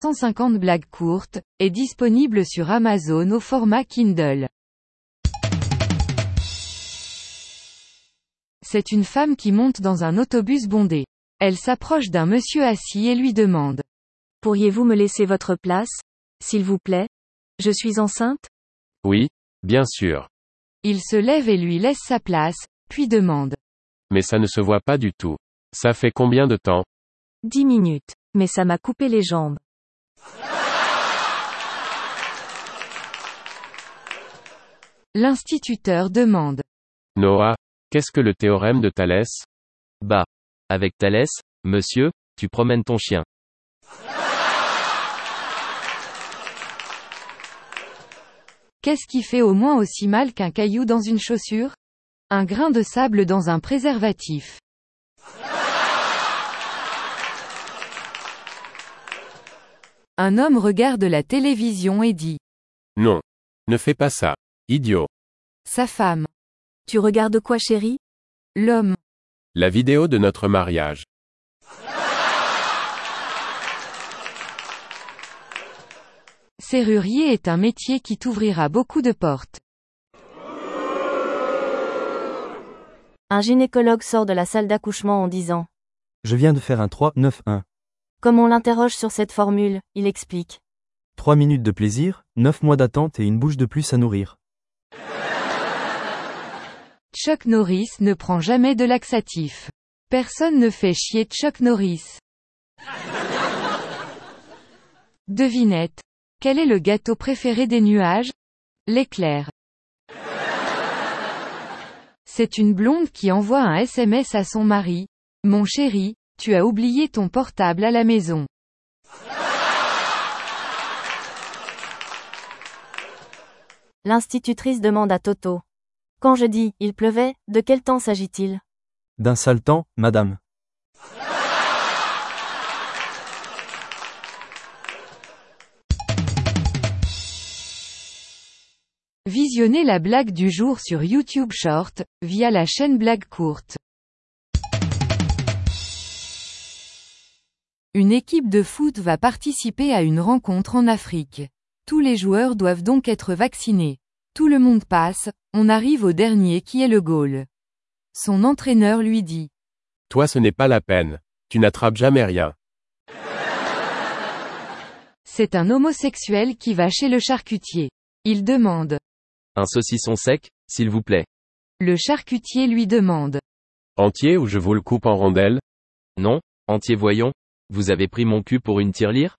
150 blagues courtes, est disponible sur Amazon au format Kindle. C'est une femme qui monte dans un autobus bondé. Elle s'approche d'un monsieur assis et lui demande. Pourriez-vous me laisser votre place, s'il vous plaît? Je suis enceinte? Oui, bien sûr. Il se lève et lui laisse sa place, puis demande. Mais ça ne se voit pas du tout. Ça fait combien de temps? 10 minutes. Mais ça m'a coupé les jambes. L'instituteur demande. Noah, qu'est-ce que le théorème de Thalès? Bah. Avec Thalès, monsieur, tu promènes ton chien. Qu'est-ce qui fait au moins aussi mal qu'un caillou dans une chaussure? Un grain de sable dans un préservatif. Un homme regarde la télévision et dit. Non. Ne fais pas ça. Idiot. Sa femme. Tu regardes quoi, chérie? L'homme. La vidéo de notre mariage. Serrurier est un métier qui t'ouvrira beaucoup de portes. Un gynécologue sort de la salle d'accouchement en disant. Je viens de faire un 3-9-1. Comme on l'interroge sur cette formule, il explique. 3 minutes de plaisir, 9 mois d'attente et une bouche de plus à nourrir. Chuck Norris ne prend jamais de laxatif. Personne ne fait chier Chuck Norris. Devinette. Quel est le gâteau préféré des nuages? L'éclair. C'est une blonde qui envoie un SMS à son mari. Mon chéri, tu as oublié ton portable à la maison. L'institutrice demande à Toto. Quand je dis « il pleuvait », de quel temps s'agit-il? D'un sale temps, madame. Visionnez la blague du jour sur YouTube Short, via la chaîne Blague Courte. Une équipe de foot va participer à une rencontre en Afrique. Tous les joueurs doivent donc être vaccinés. Tout le monde passe, on arrive au dernier qui est le goal. Son entraîneur lui dit. Toi ce n'est pas la peine. Tu n'attrapes jamais rien. C'est un homosexuel qui va chez le charcutier. Il demande. Un saucisson sec, s'il vous plaît. Le charcutier lui demande. Entier ou je vous le coupe en rondelles? Non, entier voyons. Vous avez pris mon cul pour une tirelire?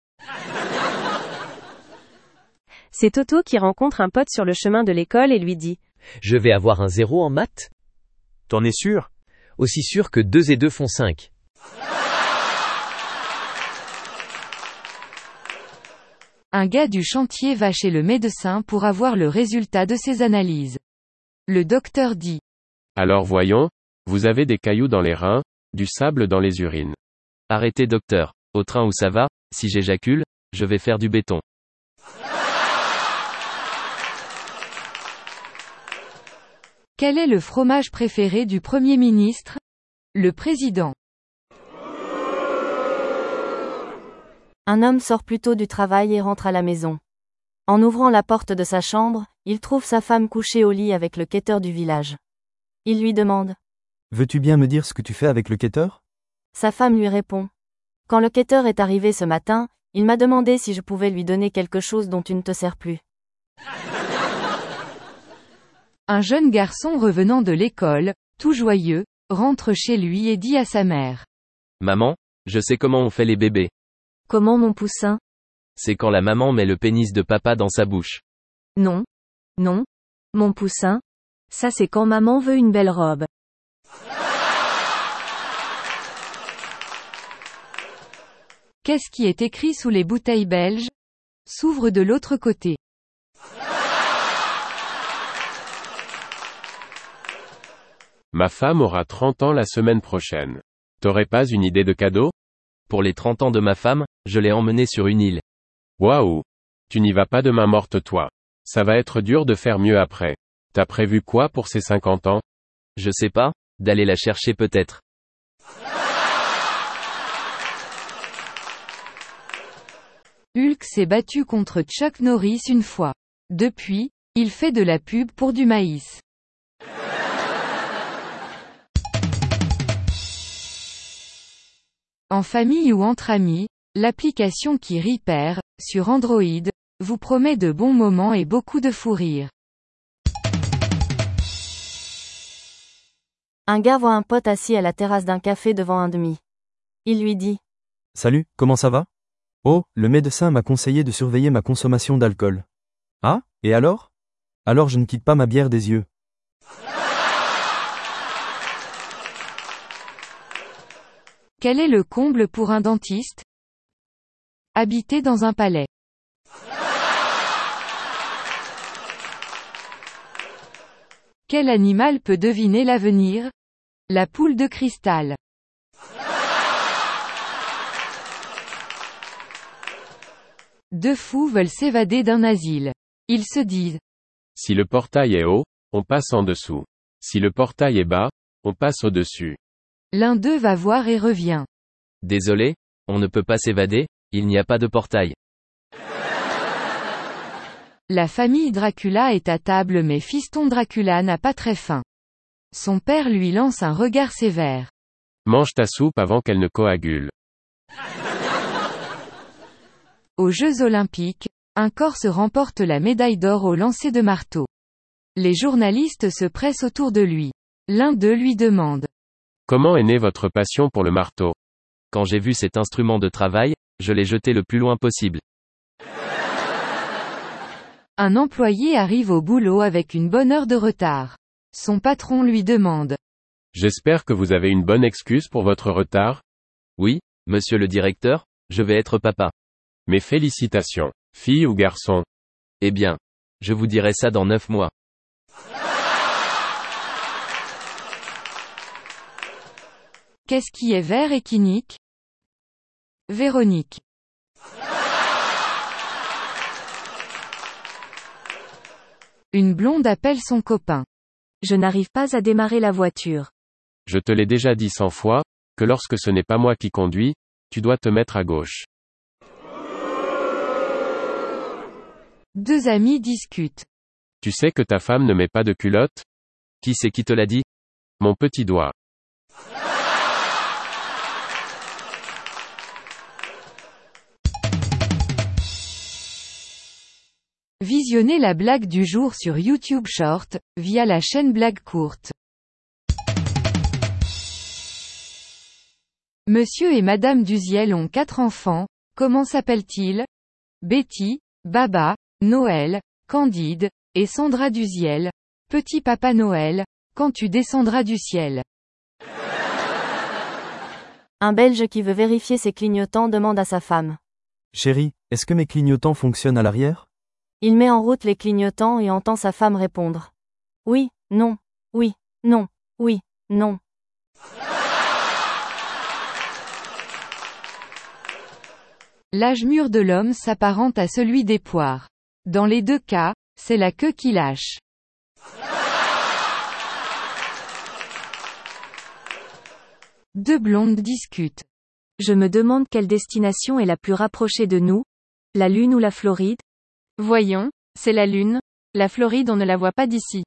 C'est Toto qui rencontre un pote sur le chemin de l'école et lui dit. Je vais avoir un 0 en maths? T'en es sûr? Aussi sûr que 2 et 2 font 5. Un gars du chantier va chez le médecin pour avoir le résultat de ses analyses. Le docteur dit. Alors voyons, vous avez des cailloux dans les reins, du sable dans les urines. Arrêtez docteur. Au train où ça va, si j'éjacule, je vais faire du béton. Quel est le fromage préféré du Premier ministre? Le président. Un homme sort plus tôt du travail et rentre à la maison. En ouvrant la porte de sa chambre, il trouve sa femme couchée au lit avec le quêteur du village. Il lui demande. Veux-tu bien me dire ce que tu fais avec le quêteur? Sa femme lui répond. Quand le quêteur est arrivé ce matin, il m'a demandé si je pouvais lui donner quelque chose dont tu ne te sers plus. Un jeune garçon revenant de l'école, tout joyeux, rentre chez lui et dit à sa mère. Maman, je sais comment on fait les bébés. Comment mon poussin? C'est quand la maman met le pénis de papa dans sa bouche. Non. Non. Mon poussin. Ça c'est quand maman veut une belle robe. Qu'est-ce qui est écrit sous les bouteilles belges? S'ouvre de l'autre côté. Ma femme aura 30 ans la semaine prochaine. T'aurais pas une idée de cadeau? Pour les 30 ans de ma femme, je l'ai emmenée sur une île. Waouh! Tu n'y vas pas de main morte toi. Ça va être dur de faire mieux après. T'as prévu quoi pour ces 50 ans? Je sais pas, d'aller la chercher peut-être. Hulk s'est battu contre Chuck Norris une fois. Depuis, il fait de la pub pour du maïs. En famille ou entre amis, l'application qui rit perd, sur Android, vous promet de bons moments et beaucoup de fou rire. Un gars voit un pote assis à la terrasse d'un café devant un demi. Il lui dit. Salut, comment ça va? Oh, le médecin m'a conseillé de surveiller ma consommation d'alcool. Ah, et alors? Alors je ne quitte pas ma bière des yeux. Quel est le comble pour un dentiste? Habiter dans un palais. Quel animal peut deviner l'avenir? La poule de cristal. Deux fous veulent s'évader d'un asile. Ils se disent. Si le portail est haut, on passe en dessous. Si le portail est bas, on passe au-dessus. L'un d'eux va voir et revient. Désolé, on ne peut pas s'évader, il n'y a pas de portail. La famille Dracula est à table mais fiston Dracula n'a pas très faim. Son père lui lance un regard sévère. Mange ta soupe avant qu'elle ne coagule. Aux Jeux Olympiques, un Corse remporte la médaille d'or au lancer de marteau. Les journalistes se pressent autour de lui. L'un d'eux lui demande. Comment est née votre passion pour le marteau? Quand j'ai vu cet instrument de travail, je l'ai jeté le plus loin possible. Un employé arrive au boulot avec une bonne heure de retard. Son patron lui demande. J'espère que vous avez une bonne excuse pour votre retard? Oui, monsieur le directeur, je vais être papa. Mes félicitations. Fille ou garçon? Eh bien, je vous dirai ça dans 9 mois. Qu'est-ce qui est vert et qui nique? Véronique. Une blonde appelle son copain. Je n'arrive pas à démarrer la voiture. Je te l'ai déjà dit 100 fois, que lorsque ce n'est pas moi qui conduis, tu dois te mettre à gauche. Deux amis discutent. Tu sais que ta femme ne met pas de culotte? Qui c'est qui te l'a dit? Mon petit doigt. Visionnez la blague du jour sur YouTube Short, via la chaîne Blague Courte. Monsieur et Madame Duziel ont 4 enfants, comment s'appellent-ils? Betty, Baba, Noël, Candide, et Sandra Duziel. Petit Papa Noël, quand tu descendras du ciel. Un Belge qui veut vérifier ses clignotants demande à sa femme. Chérie, est-ce que mes clignotants fonctionnent à l'arrière? Il met en route les clignotants et entend sa femme répondre. Oui, non, oui, non, oui, non. L'âge mûr de l'homme s'apparente à celui des poires. Dans les deux cas, c'est la queue qui lâche. Deux blondes discutent. Je me demande quelle destination est la plus rapprochée de nous, la Lune ou la Floride? Voyons, c'est la Lune. La Floride on ne la voit pas d'ici.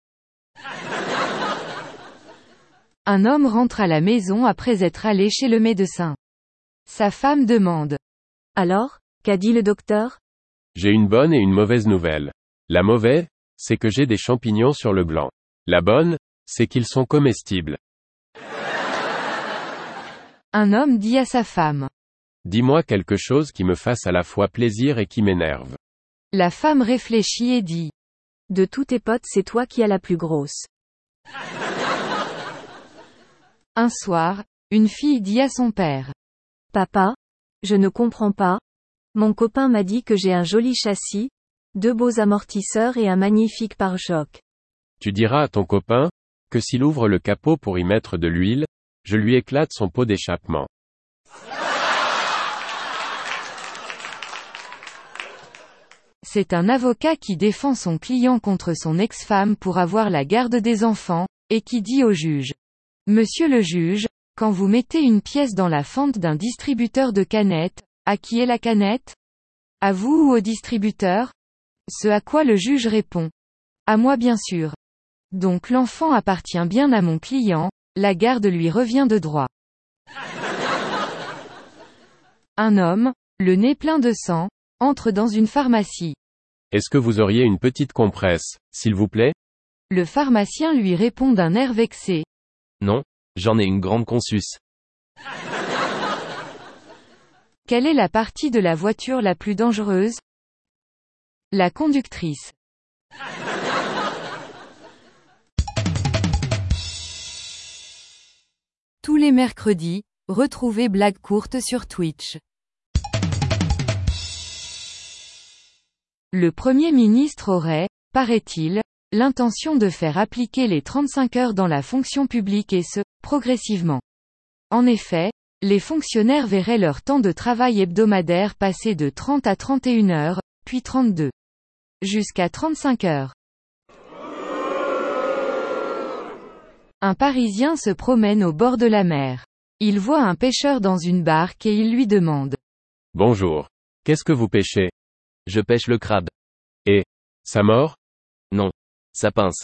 Un homme rentre à la maison après être allé chez le médecin. Sa femme demande. Alors, qu'a dit le docteur? J'ai une bonne et une mauvaise nouvelle. La mauvaise, c'est que j'ai des champignons sur le gland. La bonne, c'est qu'ils sont comestibles. Un homme dit à sa femme. Dis-moi quelque chose qui me fasse à la fois plaisir et qui m'énerve. La femme réfléchit et dit. De tous tes potes c'est toi qui as la plus grosse. Un soir, une fille dit à son père. Papa, je ne comprends pas. Mon copain m'a dit que j'ai un joli châssis, 2 beaux amortisseurs et un magnifique pare-choc. Tu diras à ton copain, que s'il ouvre le capot pour y mettre de l'huile, je lui éclate son pot d'échappement. C'est un avocat qui défend son client contre son ex-femme pour avoir la garde des enfants, et qui dit au juge. Monsieur le juge, quand vous mettez une pièce dans la fente d'un distributeur de canettes, à qui est la canette? À vous ou au distributeur? Ce à quoi le juge répond. À moi bien sûr. Donc l'enfant appartient bien à mon client, la garde lui revient de droit. Un homme, le nez plein de sang, entre dans une pharmacie. Est-ce que vous auriez une petite compresse, s'il vous plaît? Le pharmacien lui répond d'un air vexé. Non, j'en ai une grande consus. Quelle est la partie de la voiture la plus dangereuse? La conductrice. Tous les mercredis, retrouvez Blague courte sur Twitch. Le Premier ministre aurait, paraît-il, l'intention de faire appliquer les 35 heures dans la fonction publique et ce, progressivement. En effet, les fonctionnaires verraient leur temps de travail hebdomadaire passer de 30 à 31 heures, puis 32. Jusqu'à 35 heures. Un Parisien se promène au bord de la mer. Il voit un pêcheur dans une barque et il lui demande. Bonjour. Qu'est-ce que vous pêchez? Je pêche le crabe. Ça mord? Non. Ça pince.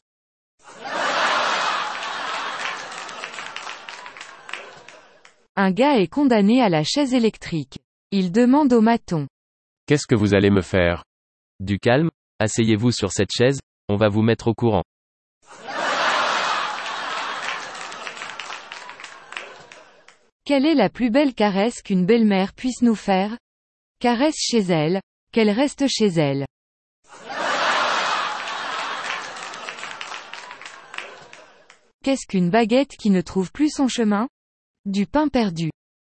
Un gars est condamné à la chaise électrique. Il demande au maçon. Qu'est-ce que vous allez me faire? Du calme, asseyez-vous sur cette chaise, on va vous mettre au courant. Quelle est la plus belle caresse qu'une belle-mère puisse nous faire? Caresse chez elle, qu'elle reste chez elle. Qu'est-ce qu'une baguette qui ne trouve plus son chemin? Du pain perdu.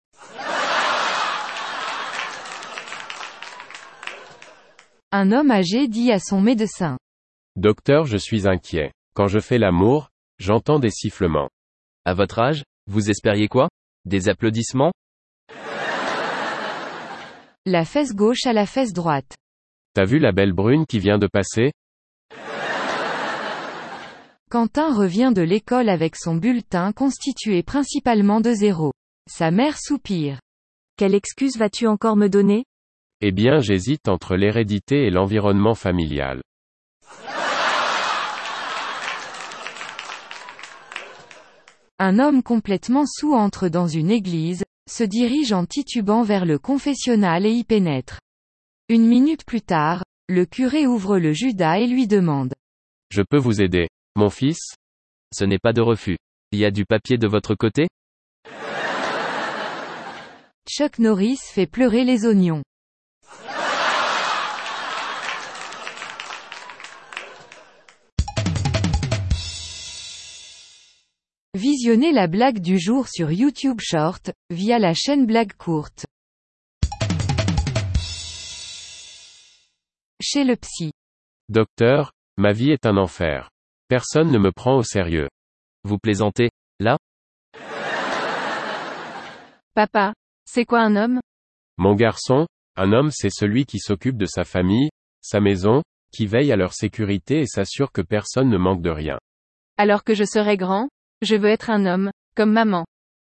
Un homme âgé dit à son médecin. Docteur, je suis inquiet. Quand je fais l'amour, j'entends des sifflements. À votre âge, vous espériez quoi? Des applaudissements? La fesse gauche à la fesse droite. T'as vu la belle brune qui vient de passer? Quentin revient de l'école avec son bulletin constitué principalement de zéros. Sa mère soupire. Quelle excuse vas-tu encore me donner? Eh bien, j'hésite entre l'hérédité et l'environnement familial. Un homme complètement saoul entre dans une église, se dirige en titubant vers le confessionnal et y pénètre. Une minute plus tard, le curé ouvre le Judas et lui demande. Je peux vous aider, mon fils? Ce n'est pas de refus. Il y a du papier de votre côté? Chuck Norris fait pleurer les oignons. Visionnez la blague du jour sur YouTube Short, via la chaîne Blague courte. Chez le psy. Docteur, ma vie est un enfer. Personne ne me prend au sérieux. Vous plaisantez, là? Papa, c'est quoi un homme? Mon garçon, un homme c'est celui qui s'occupe de sa famille, sa maison, qui veille à leur sécurité et s'assure que personne ne manque de rien. Alors que je serai grand, je veux être un homme, comme maman.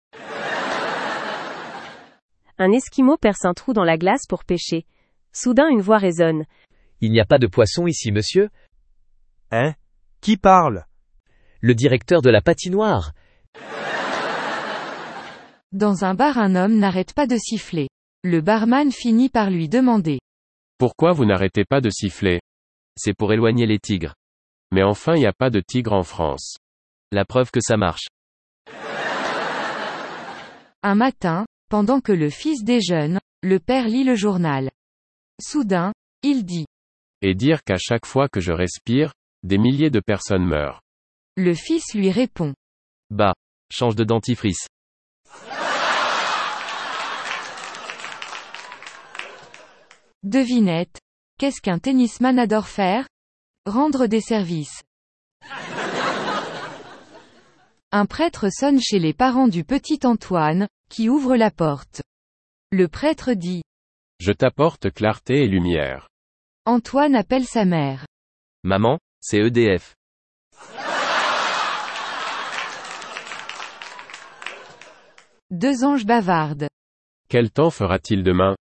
Un Esquimau perce un trou dans la glace pour pêcher. Soudain une voix résonne. Il n'y a pas de poisson ici, monsieur? Hein? Qui parle? Le directeur de la patinoire. Dans un bar, un homme n'arrête pas de siffler. Le barman finit par lui demander. Pourquoi vous n'arrêtez pas de siffler? C'est pour éloigner les tigres. Mais enfin y a pas de tigre en France. La preuve que ça marche. Un matin, pendant que le fils déjeune, le père lit le journal. Soudain, il dit. Et dire qu'à chaque fois que je respire, des milliers de personnes meurent. Le fils lui répond. Bah, change de dentifrice. Devinette. Qu'est-ce qu'un tennisman adore faire? Rendre des services. Un prêtre sonne chez les parents du petit Antoine, qui ouvre la porte. Le prêtre dit. Je t'apporte clarté et lumière. Antoine appelle sa mère. Maman, c'est EDF. Deux anges bavardent. Quel temps fera-t-il demain?